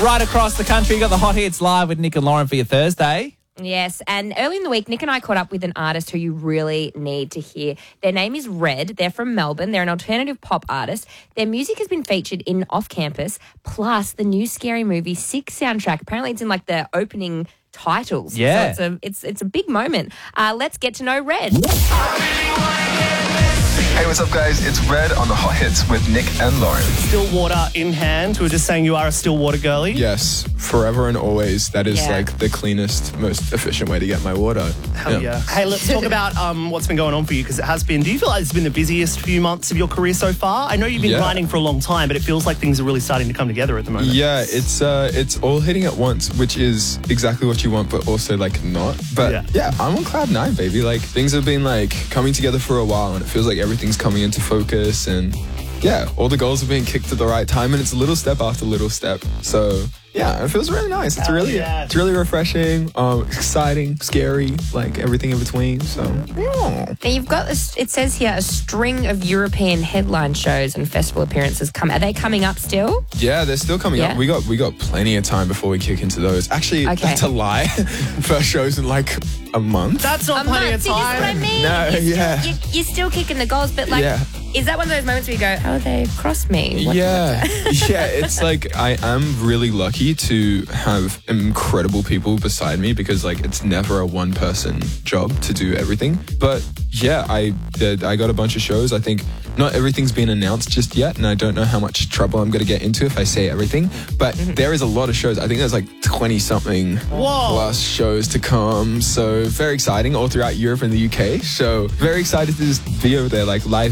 right across the country. You got the Hot Hits live with Nick and Lauren for your Thursday. Yes, and early in the week, Nick and I caught up with an artist who you really need to hear. Their name is Red. They're from Melbourne. They're an alternative pop artist. Their music has been featured in Off Campus, plus the new Scary Movie 6 soundtrack. Apparently it's in like the opening titles. Yeah. So it's a big moment. Let's get to know Red. Hey, what's up, guys? It's Red on the Hot Hits with Nick and Lauren. Still water in hand. We were just saying you are a still water girly. Yes, forever and always. That is Yeah. like the cleanest, most efficient way to get my water. Hell yeah. Hey, let's talk about what's been going on for you, because it has been. Do you feel like it's been the busiest few months of your career so far? I know you've been Yeah. grinding for a long time, but it feels like things are really starting to come together at the moment. Yeah, it's all hitting at once, which is exactly what you want, but also like not. But yeah, I'm on cloud nine, baby. Like things have been like coming together for a while, and it feels like everything's coming into focus. And yeah, all the goals are being kicked at the right time, and it's little step after little step. So yeah, it feels really nice. It's it's really refreshing, exciting, scary, like everything in between. So yeah. Now you've got this, it says here, a string of European headline shows and festival appearances. Are they coming up still? Yeah, they're still coming up. We got plenty of time before we kick into those. Actually, that's a lie. First show's in like a month. That's not plenty of See, this is what I time. mean. No, You're still kicking the goals, but like, is that one of those moments where you go, oh, they crossed me? Yeah, it's like I am really lucky to have incredible people beside me, because like it's never a one-person job to do everything. But yeah, I got a bunch of shows. I think not everything's been announced just yet, and I don't know how much trouble I'm going to get into if I say everything. But there is a lot of shows. I think there's like 20-something plus shows to come. So very exciting, all throughout Europe and the UK. So very excited to just be over there, like live